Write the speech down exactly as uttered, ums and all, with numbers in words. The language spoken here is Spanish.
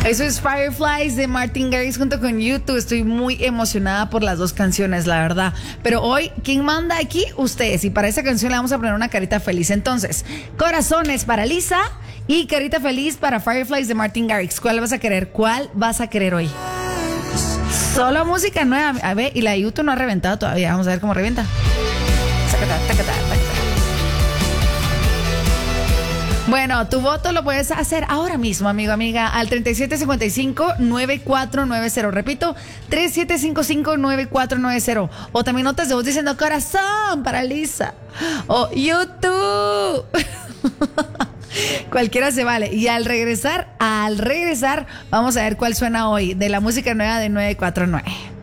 Eso es Fireflies de Martin Garrix junto con YouTube. Estoy muy emocionada por las dos canciones, la verdad. Pero hoy, ¿quién manda aquí? Ustedes. Y para esa canción le vamos a poner una carita feliz. Entonces, corazones para Lisa y carita feliz para Fireflies de Martin Garrix. ¿Cuál vas a querer? ¿Cuál vas a querer hoy? Solo música nueva. A ver, y la de YouTube no ha reventado todavía. Vamos a ver cómo revienta. Tacata, tacata, tacata. Bueno, tu voto lo puedes hacer ahora mismo, amigo, amiga, al treinta y siete cincuenta y cinco, noventa y cuatro noventa. Repito, treinta y siete cincuenta y cinco, noventa y cuatro noventa. O también notas de voz diciendo corazón para Lisa. O YouTube. Cualquiera se vale. Y al regresar, al regresar, vamos a ver cuál suena hoy de la música nueva de nueve cuatro nueve.